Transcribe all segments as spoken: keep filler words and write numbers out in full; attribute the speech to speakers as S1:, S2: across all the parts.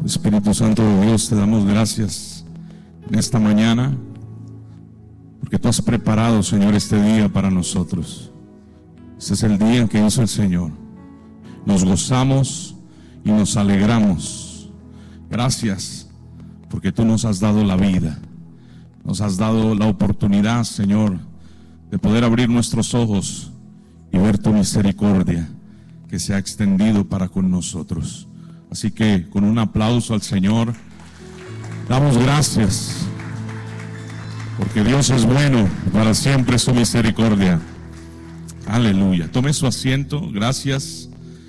S1: Espíritu Santo de Dios, te damos gracias en esta mañana, porque tú has preparado, Señor, este día para nosotros. Este es el día en que hizo el Señor. Nos gozamos y nos alegramos. Gracias, porque tú nos has dado la vida. Nos has dado la oportunidad, Señor, de poder abrir nuestros ojos y ver tu misericordia que se ha extendido para con nosotros. Así que con un aplauso al Señor, damos gracias, porque Dios es bueno, para siempre su misericordia. Aleluya. Tome su asiento, gracias.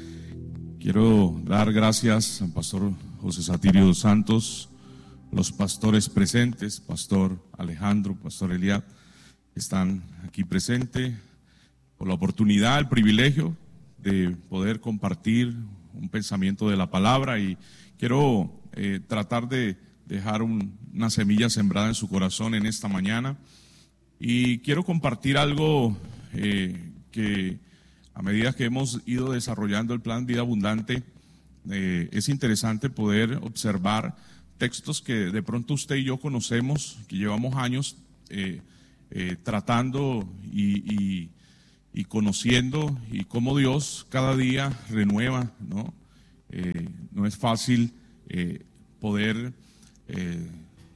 S1: Quiero dar gracias al pastor José Satirio dos Santos, los pastores presentes, pastor Alejandro, pastor Eliab, que están aquí presentes, por la oportunidad, el privilegio de poder compartir un pensamiento de la palabra, y quiero eh, tratar de dejar un, una semilla sembrada en su corazón en esta mañana, y quiero compartir algo eh, que a medida que hemos ido desarrollando el plan Vida Abundante, eh, es interesante poder observar textos que de pronto usted y yo conocemos, que llevamos años eh, eh, tratando y, y y conociendo, y cómo Dios cada día renueva, ¿no? Eh, no es fácil eh, poder eh,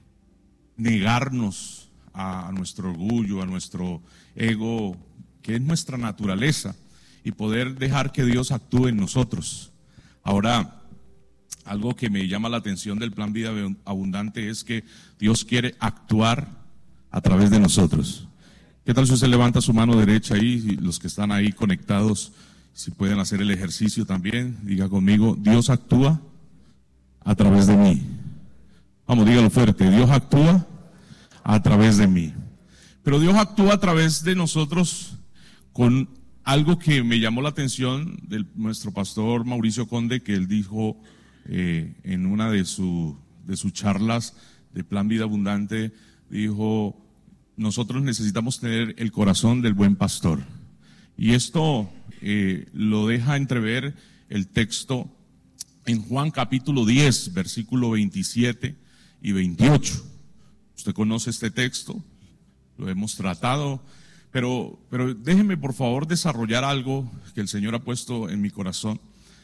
S1: negarnos a, a nuestro orgullo, a nuestro ego, que es nuestra naturaleza, y poder dejar que Dios actúe en nosotros. Ahora, algo que me llama la atención del plan Vida Abundante es que Dios quiere actuar a través de nosotros. ¿Qué tal si usted levanta su mano derecha ahí, y los que están ahí conectados, si pueden hacer el ejercicio también, diga conmigo: Dios actúa a través de mí. Vamos, dígalo fuerte: Dios actúa a través de mí. Pero Dios actúa a través de nosotros con algo que me llamó la atención de nuestro pastor Mauricio Conde, que él dijo eh, en una de, su, de sus charlas de Plan Vida Abundante, dijo: nosotros necesitamos tener el corazón del buen pastor. Y esto eh, lo deja entrever el texto en Juan capítulo diez, versículo veintisiete y veintiocho. Usted conoce este texto, lo hemos tratado, pero, pero déjeme por favor desarrollar algo que el Señor ha puesto en mi corazón.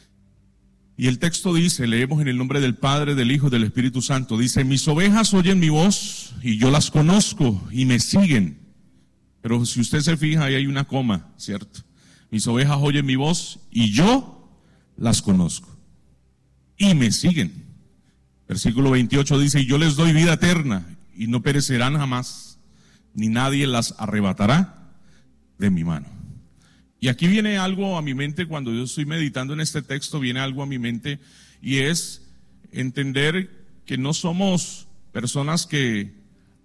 S1: Y el texto dice, leemos en el nombre del Padre, del Hijo y del Espíritu Santo, dice: mis ovejas oyen mi voz y yo las conozco y me siguen. Pero si usted se fija, ahí hay una coma, ¿cierto? Mis ovejas oyen mi voz y yo las conozco y me siguen. Versículo veintiocho dice: y yo les doy vida eterna y no perecerán jamás, ni nadie las arrebatará de mi mano. Y aquí viene algo a mi mente cuando yo estoy meditando en este texto, viene algo a mi mente, y es entender que no somos personas que eh,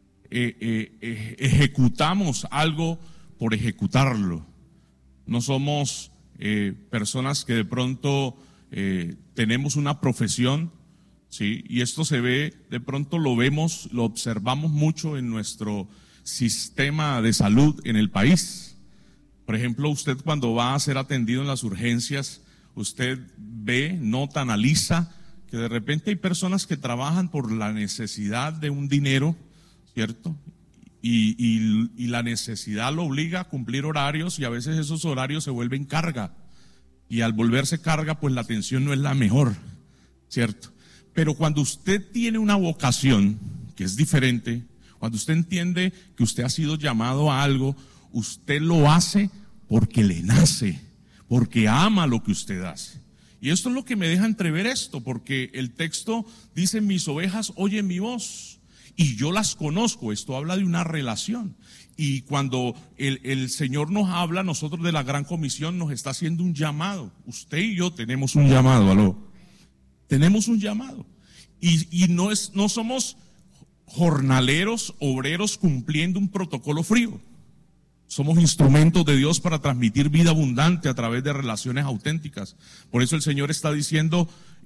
S1: eh, eh, ejecutamos algo por ejecutarlo. No somos eh, personas que de pronto eh, tenemos una profesión, ¿sí? Y esto se ve, de pronto lo vemos, lo observamos mucho en nuestro sistema de salud en el país. Por ejemplo, usted cuando va a ser atendido en las urgencias, usted ve, nota, analiza que de repente hay personas que trabajan por la necesidad de un dinero, ¿cierto? Y, y, y la necesidad lo obliga a cumplir horarios, y a veces esos horarios se vuelven carga. Y al volverse carga, pues la atención no es la mejor, ¿cierto? Pero cuando usted tiene una vocación que es diferente, cuando usted entiende que usted ha sido llamado a algo, usted lo hace porque le nace, porque ama lo que usted hace. Y esto es lo que me deja entrever esto, porque el texto dice: mis ovejas oyen mi voz y yo las conozco. Esto habla de una relación. Y cuando el, el Señor nos habla, nosotros de la Gran Comisión, nos está haciendo un llamado. Usted y yo tenemos un llamado, aló. Tenemos un llamado. Y, y no, es, no somos jornaleros, obreros cumpliendo un protocolo frío. Somos instrumentos de Dios para transmitir vida abundante a través de relaciones auténticas. Por eso el Señor está diciendo: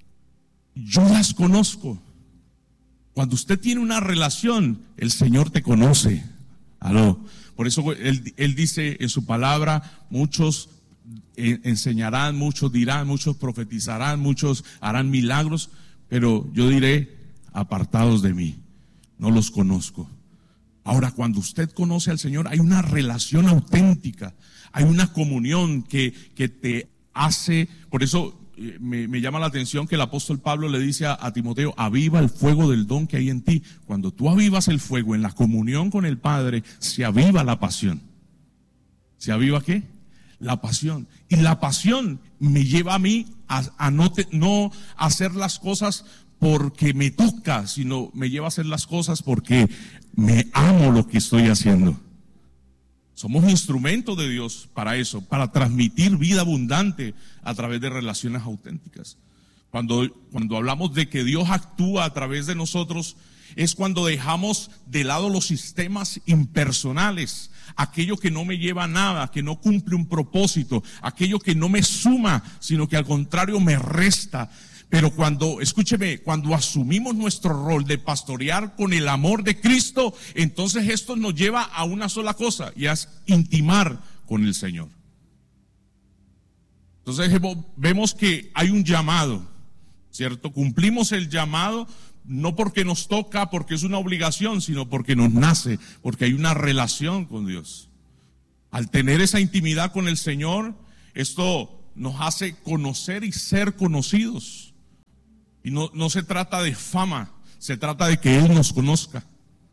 S1: yo las conozco. Cuando usted tiene una relación, el Señor te conoce. Aló. Por eso Él, él dice en su palabra: muchos enseñarán, muchos dirán, muchos profetizarán, muchos harán milagros, pero yo diré, apartados de mí, no los conozco. Ahora, cuando usted conoce al Señor, hay una relación auténtica, hay una comunión que, que te hace, por eso eh, me, me llama la atención que el apóstol Pablo le dice a, a Timoteo, aviva el fuego del don que hay en ti. Cuando tú avivas el fuego en la comunión con el Padre, se aviva la pasión. ¿Se aviva qué? La pasión. Y la pasión me lleva a mí a, a no, te, no hacer las cosas porque me toca, sino me lleva a hacer las cosas porque me amo lo que estoy haciendo. Somos instrumentos de Dios para eso, para transmitir vida abundante a través de relaciones auténticas. Cuando, cuando hablamos de que Dios actúa a través de nosotros, es cuando dejamos de lado los sistemas impersonales, aquello que no me lleva a nada, que no cumple un propósito, aquello que no me suma, sino que al contrario me resta. Pero cuando, escúcheme, cuando asumimos nuestro rol de pastorear con el amor de Cristo, entonces esto nos lleva a una sola cosa, y es intimar con el Señor. Entonces vemos que hay un llamado, ¿cierto? Cumplimos el llamado no porque nos toca, porque es una obligación, sino porque nos nace, porque hay una relación con Dios. Al tener esa intimidad con el Señor, esto nos hace conocer y ser conocidos. Y no, no se trata de fama, se trata de que Él nos conozca.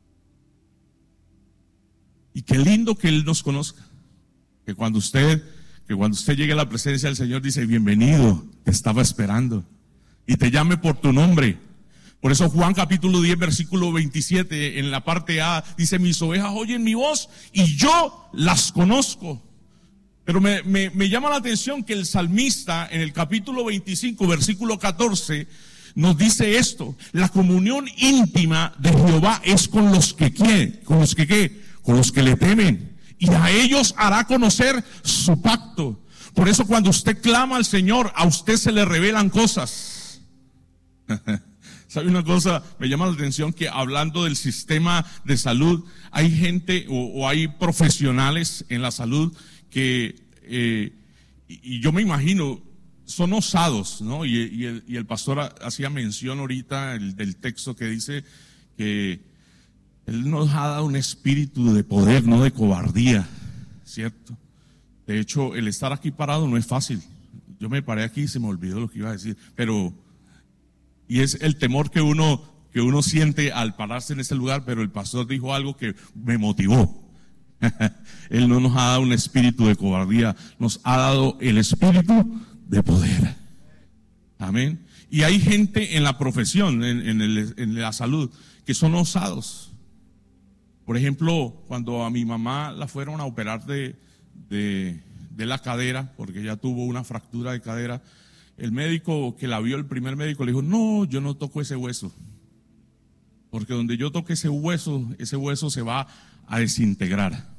S1: Y qué lindo que Él nos conozca. Que cuando usted, que cuando usted llegue a la presencia del Señor dice, bienvenido, te estaba esperando. Y te llame por tu nombre. Por eso Juan capítulo diez, versículo veintisiete, en la parte A, dice, mis ovejas oyen mi voz y yo las conozco. Pero me, me, me llama la atención que el salmista en el capítulo veinticinco, versículo catorce, nos dice esto: la comunión íntima de Jehová es con los que quieren, con los que qué, con los que le temen, y a ellos hará conocer su pacto. Por eso cuando usted clama al Señor, a usted se le revelan cosas. ¿Sabe una cosa? Me llama la atención que hablando del sistema de salud, hay gente o, o hay profesionales en la salud que, eh, y, y yo me imagino, son osados, ¿no? Y, y, el, y el pastor hacía mención ahorita el, del texto que dice que Él nos ha dado un espíritu de poder, no de cobardía, ¿cierto? De hecho, el estar aquí parado no es fácil. Yo me paré aquí y se me olvidó lo que iba a decir, pero, y es el temor que uno, que uno siente al pararse en ese lugar, pero el pastor dijo algo que me motivó. Él no nos ha dado un espíritu de cobardía, nos ha dado el espíritu de poder. Amén. Y hay gente en la profesión, en, en, el, en la salud, que son osados. Por ejemplo, cuando a mi mamá la fueron a operar de, de, de la cadera, porque ella tuvo una fractura de cadera, el médico que la vio, el primer médico, le dijo, no, yo no toco ese hueso, porque donde yo toque ese hueso, ese hueso se va a desintegrar.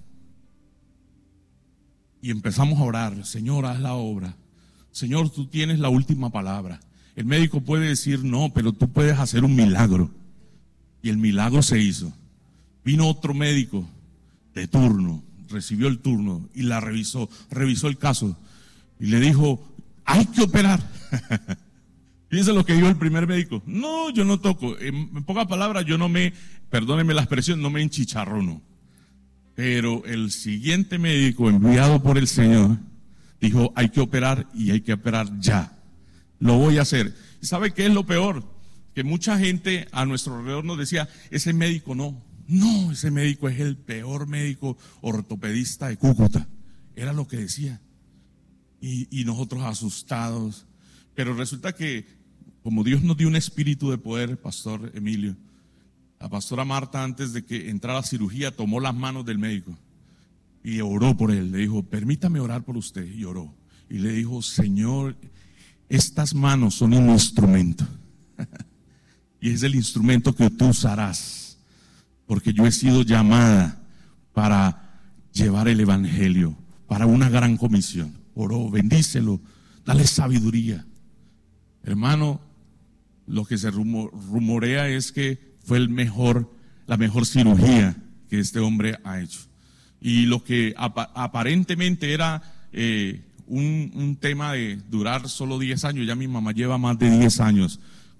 S1: Y empezamos a orar, Señor, haz la obra. Señor, tú tienes la última palabra. El médico puede decir no, pero tú puedes hacer un milagro. Y el milagro se hizo. Vino otro médico de turno, recibió el turno y la revisó, revisó el caso y le dijo, hay que operar. Fíjense lo que dijo el primer médico. No, yo no toco. En, en pocas palabras, yo no me, perdónenme la expresión, no me enchicharrono. Pero el siguiente médico enviado por el Señor dijo, hay que operar y hay que operar ya. Lo voy a hacer. ¿Y sabe qué es lo peor? Que mucha gente a nuestro alrededor nos decía, ese médico no. No, ese médico es el peor médico ortopedista de Cúcuta. Era lo que decía. Y, y nosotros asustados. Pero resulta que, como Dios nos dio un espíritu de poder, Pastor Emilio, la pastora Marta, antes de que entrara a cirugía, tomó las manos del médico y oró por él. Le dijo, permítame orar por usted. Y oró. Y le dijo, Señor, estas manos son un instrumento. Y es el instrumento que tú usarás. Porque yo he sido llamada para llevar el evangelio, para una gran comisión. Oró, bendícelo, dale sabiduría. Hermano, lo que se rumorea es que fue el mejor, la mejor cirugía que este hombre ha hecho. Y lo que ap- aparentemente era eh, un, un tema de durar solo diez años, ya mi mamá lleva más de diez años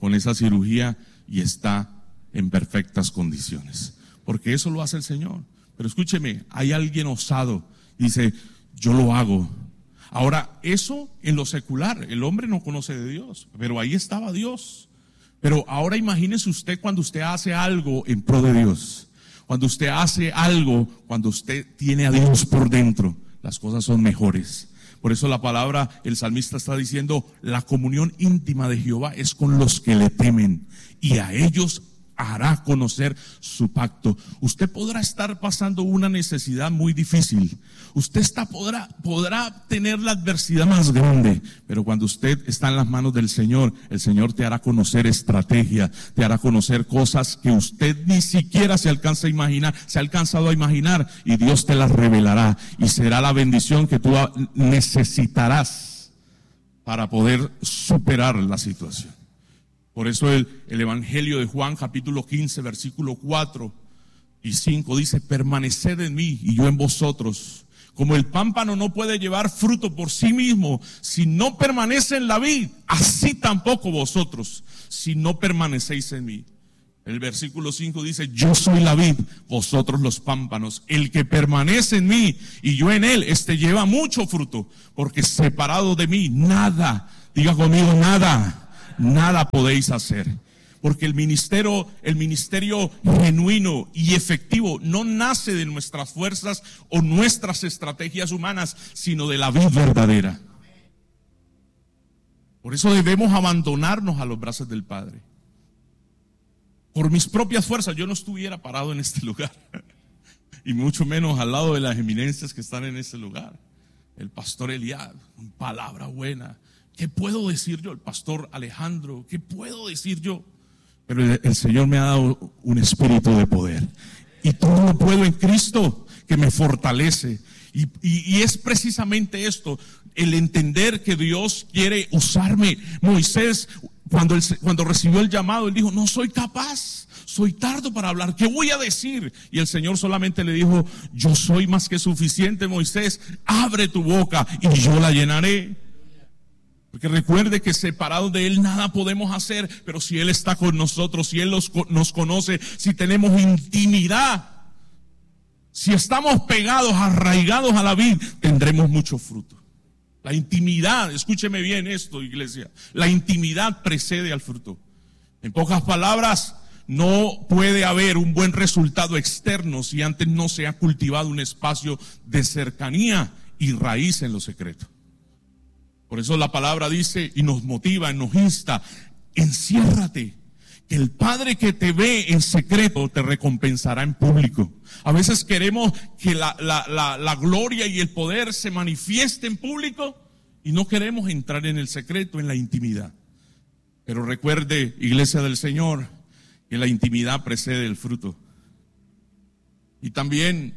S1: con esa cirugía y está en perfectas condiciones, porque eso lo hace el Señor. Pero escúcheme, hay alguien osado, dice, yo lo hago. Ahora, eso en lo secular, el hombre no conoce de Dios, pero ahí estaba Dios. Pero ahora imagínese usted cuando usted hace algo en pro de Dios, cuando usted hace algo, cuando usted tiene a Dios por dentro, las cosas son mejores. Por eso la palabra, el salmista está diciendo, la comunión íntima de Jehová es con los que le temen, y a ellos hará conocer su pacto. Usted podrá estar pasando una necesidad muy difícil, usted está, podrá, podrá tener la adversidad más grande, pero cuando usted está en las manos del Señor, el Señor te hará conocer estrategia, te hará conocer cosas que usted ni siquiera se alcanza a imaginar, se ha alcanzado a imaginar, y Dios te las revelará, y será la bendición que tú necesitarás para poder superar la situación. Por eso el, el Evangelio de Juan capítulo quince versículo cuatro y cinco dice, permaneced en mí y yo en vosotros. Como el pámpano no puede llevar fruto por sí mismo si no permanece en la vid, así tampoco vosotros si no permanecéis en mí. El versículo cinco dice, yo soy la vid, vosotros los pámpanos. El que permanece en mí y yo en él, este lleva mucho fruto, porque separado de mí nada, diga conmigo, nada. Nada podéis hacer, porque el ministerio, el ministerio genuino y efectivo no nace de nuestras fuerzas o nuestras estrategias humanas, sino de la vida verdadera. Por eso debemos abandonarnos a los brazos del Padre. Por mis propias fuerzas yo no estuviera parado en este lugar, y mucho menos al lado de las eminencias que están en este lugar. El pastor Eliab, palabra buena. ¿Qué puedo decir yo? El pastor Alejandro, ¿qué puedo decir yo? Pero el, el Señor me ha dado un espíritu de poder, y todo lo puedo en Cristo que me fortalece. Y, y, y es precisamente esto, el entender que Dios quiere usarme. Moisés, cuando, él, cuando recibió el llamado, él dijo, no soy capaz, soy tardo para hablar, ¿qué voy a decir? Y el Señor solamente le dijo, yo soy más que suficiente, Moisés, abre tu boca y yo la llenaré. Porque recuerde que separados de Él nada podemos hacer, pero si Él está con nosotros, si Él los, nos conoce, si tenemos intimidad, si estamos pegados, arraigados a la vid, tendremos mucho fruto. La intimidad, escúcheme bien esto, iglesia, la intimidad precede al fruto. En pocas palabras, no puede haber un buen resultado externo si antes no se ha cultivado un espacio de cercanía y raíz en lo secreto. Por eso la palabra dice y nos motiva, nos insta, enciérrate, que el Padre que te ve en secreto te recompensará en público. A veces queremos que la, la, la, la gloria y el poder se manifieste en público y no queremos entrar en el secreto, en la intimidad. Pero recuerde, iglesia del Señor, que la intimidad precede el fruto. Y también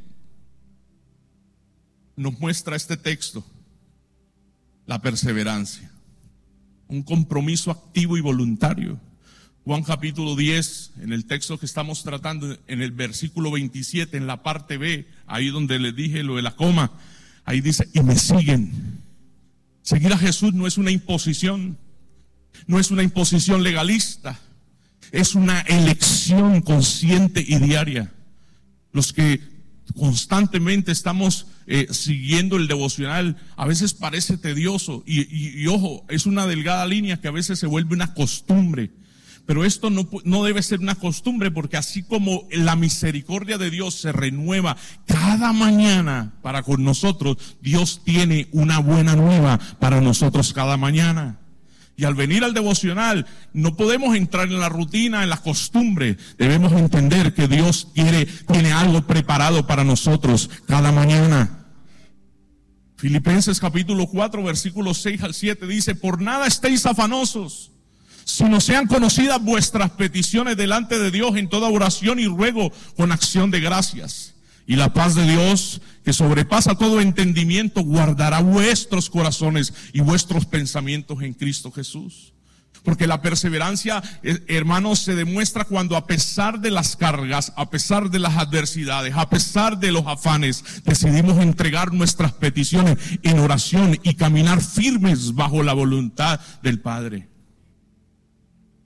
S1: nos muestra este texto la perseverancia, un compromiso activo y voluntario. Juan capítulo diez, en el texto que estamos tratando, en el versículo veintisiete, en la parte B, ahí donde les dije lo de la coma, ahí dice, y me siguen. Seguir a Jesús no es una imposición, no es una imposición legalista, es una elección consciente y diaria. Los que constantemente estamos eh, siguiendo el devocional, a veces parece tedioso y, y, y ojo, es una delgada línea que a veces se vuelve una costumbre, pero esto no, no debe ser una costumbre, porque así como la misericordia de Dios se renueva cada mañana para con nosotros, Dios tiene una buena nueva para nosotros cada mañana. Y al venir al devocional, no podemos entrar en la rutina, en la costumbre. Debemos entender que Dios quiere, tiene algo preparado para nosotros cada mañana. Filipenses capítulo cuatro, versículos seis al siete dice, por nada estéis afanosos, sino sean conocidas vuestras peticiones delante de Dios en toda oración y ruego con acción de gracias. Y la paz de Dios, que sobrepasa todo entendimiento, guardará vuestros corazones y vuestros pensamientos en Cristo Jesús. Porque la perseverancia, hermanos, se demuestra cuando a pesar de las cargas, a pesar de las adversidades, a pesar de los afanes, decidimos entregar nuestras peticiones en oración y caminar firmes bajo la voluntad del Padre.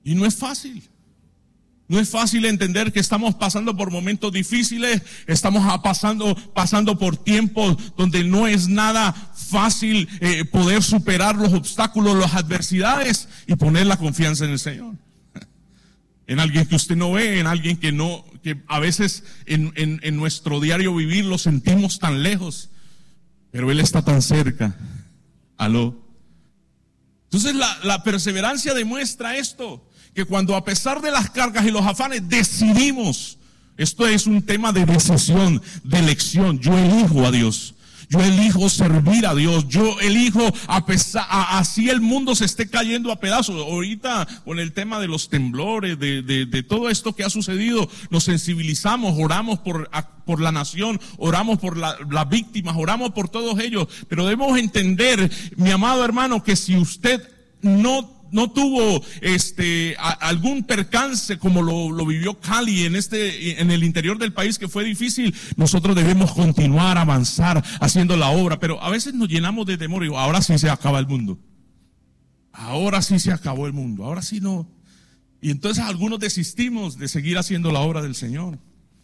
S1: Y no es fácil. No es fácil entender que estamos pasando por momentos difíciles, estamos pasando, pasando por tiempos donde no es nada fácil eh, poder superar los obstáculos, las adversidades y poner la confianza en el Señor. En alguien que usted no ve, en alguien que no, que a veces en, en, en nuestro diario vivir lo sentimos tan lejos, pero Él está tan cerca. Aló. Entonces la, la perseverancia demuestra esto, que cuando a pesar de las cargas y los afanes decidimos, esto es un tema de decisión, de elección, yo elijo a Dios, yo elijo servir a Dios, yo elijo a pesar, a, así el mundo se esté cayendo a pedazos. Ahorita con el tema de los temblores, de, de, de todo esto que ha sucedido, nos sensibilizamos, oramos por, por la nación, oramos por la, las víctimas, oramos por todos ellos, pero debemos entender, mi amado hermano, que si usted no no tuvo este a, algún percance como lo, lo vivió Cali en este en el interior del país, que fue difícil, nosotros debemos continuar, avanzar, haciendo la obra, pero a veces nos llenamos de temor y digo, ahora sí se acaba el mundo, ahora sí se acabó el mundo, ahora sí no, y entonces algunos desistimos de seguir haciendo la obra del Señor.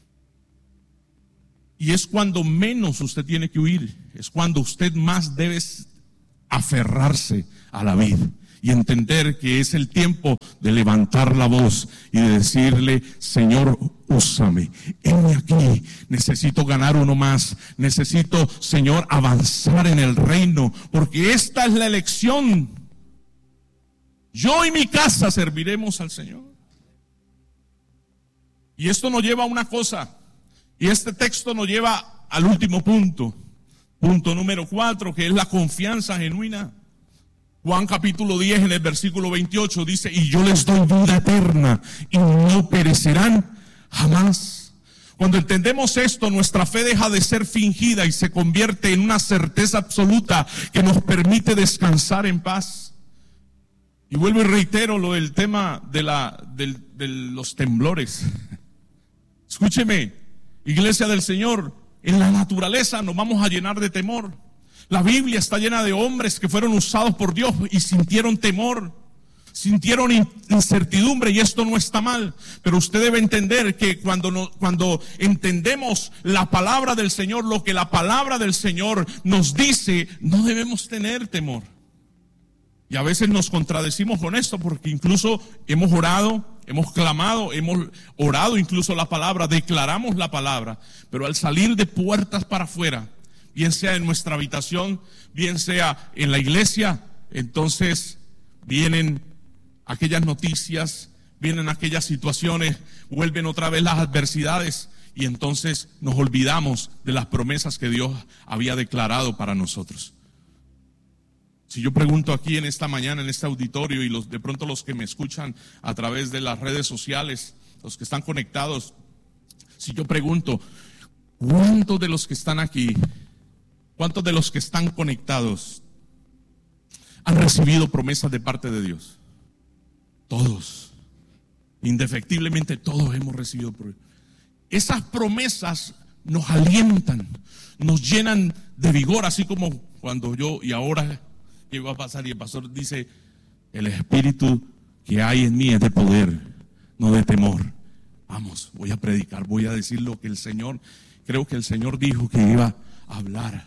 S1: Y es cuando menos usted tiene que huir, es cuando usted más debe aferrarse a la vida y entender que es el tiempo de levantar la voz y de decirle, Señor, úsame, heme aquí, necesito ganar uno más, necesito, Señor, avanzar en el reino, porque esta es la elección. Yo y mi casa serviremos al Señor. Y esto nos lleva a una cosa, y este texto nos lleva al último punto, punto número cuatro, que es la confianza genuina. Juan capítulo diez en el versículo veintiocho dice, y yo les doy vida eterna y no perecerán jamás. Cuando entendemos esto, nuestra fe deja de ser fingida y se convierte en una certeza absoluta que nos permite descansar en paz. Y vuelvo y reitero lo del tema de, la, del, de los temblores. Escúcheme, iglesia del Señor, en la naturaleza nos vamos a llenar de temor. La Biblia está llena de hombres que fueron usados por Dios y sintieron temor, sintieron incertidumbre, y esto no está mal. Pero usted debe entender que cuando, no, cuando entendemos la palabra del Señor, lo que la palabra del Señor nos dice, no debemos tener temor. Y a veces nos contradecimos con esto, porque incluso hemos orado, hemos clamado, hemos orado incluso la palabra, declaramos la palabra, pero al salir de puertas para afuera, bien sea en nuestra habitación, bien sea en la iglesia, entonces vienen aquellas noticias, vienen aquellas situaciones, vuelven otra vez las adversidades, y entonces nos olvidamos de las promesas que Dios había declarado para nosotros. Si yo pregunto aquí en esta mañana, en este auditorio, y los, de pronto los que me escuchan a través de las redes sociales, los que están conectados, si yo pregunto, ¿cuántos de los que están aquí, cuántos de los que están conectados han recibido promesas de parte de Dios? Todos, indefectiblemente todos hemos recibido promesas. Esas promesas nos alientan, nos llenan de vigor, así como cuando yo, y ahora ¿qué va a pasar? Y el pastor dice, el espíritu que hay en mí es de poder, no de temor. Vamos, voy a predicar, voy a decir lo que el Señor, creo que el Señor dijo que iba a hablar.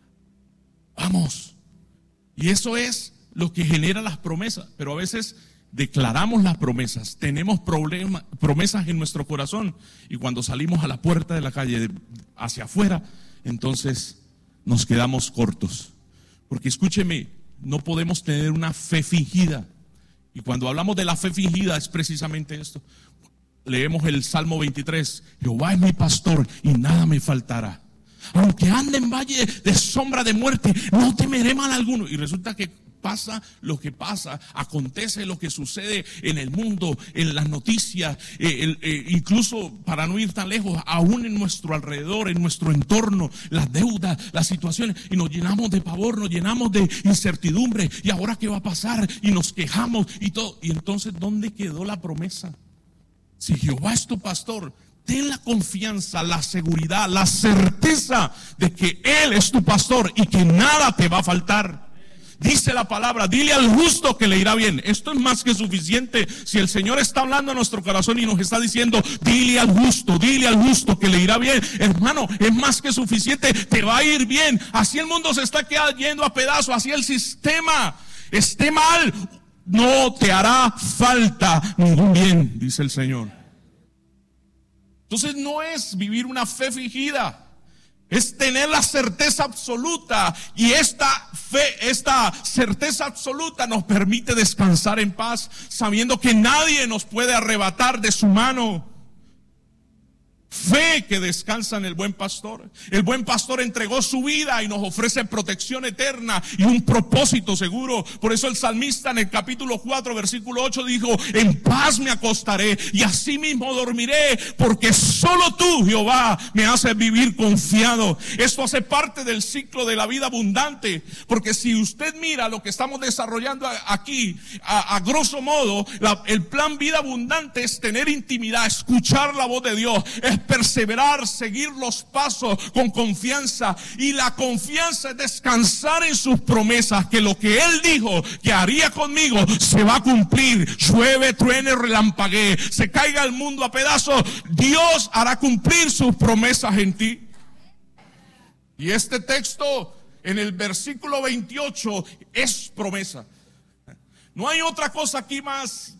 S1: Vamos. Y eso es lo que genera las promesas. Pero a veces declaramos las promesas, tenemos problemas, promesas en nuestro corazón, y cuando salimos a la puerta de la calle, hacia afuera, entonces nos quedamos cortos. Porque escúcheme, no podemos tener una fe fingida. Y cuando hablamos de la fe fingida es precisamente esto. Leemos el Salmo veintitrés, Jehová es mi pastor y nada me faltará. Aunque ande en valle de sombra de muerte, no temeré mal alguno. Y resulta que pasa lo que pasa, acontece lo que sucede en el mundo, en las noticias, eh, el, eh, incluso para no ir tan lejos, aún en nuestro alrededor, en nuestro entorno, las deudas, las situaciones, y nos llenamos de pavor, nos llenamos de incertidumbre, y ahora qué va a pasar, y nos quejamos y todo. Y entonces, ¿dónde quedó la promesa? Si Jehová es tu pastor, ten la confianza, la seguridad, la certeza de que Él es tu pastor y que nada te va a faltar. Dice la palabra, dile al justo que le irá bien. Esto es más que suficiente. Si el Señor está hablando a nuestro corazón y nos está diciendo, dile al justo, dile al justo que le irá bien, hermano, es más que suficiente, te va a ir bien. Así el mundo se está cayendo a pedazos, así el sistema esté mal, no te hará falta ningún bien, dice el Señor. Entonces no es vivir una fe fingida, es tener la certeza absoluta, y esta fe, esta certeza absoluta nos permite descansar en paz, sabiendo que nadie nos puede arrebatar de su mano. Fe que descansa en el buen pastor. El buen pastor entregó su vida y nos ofrece protección eterna y un propósito seguro. Por eso el salmista en el capítulo cuatro versículo ocho dijo, en paz me acostaré y así mismo dormiré, porque solo tú, Jehová, me haces vivir confiado. Esto hace parte del ciclo de la vida abundante, porque si usted mira lo que estamos desarrollando aquí, a, a grosso modo, la, el plan vida abundante es tener intimidad, escuchar la voz de Dios, es perseverar, seguir los pasos con confianza, y la confianza es descansar en sus promesas, que lo que Él dijo que haría conmigo se va a cumplir. Llueve, truene, relampaguee, se caiga el mundo a pedazos, Dios hará cumplir sus promesas en ti. Y este texto en el versículo veintiocho es promesa. No hay otra cosa aquí más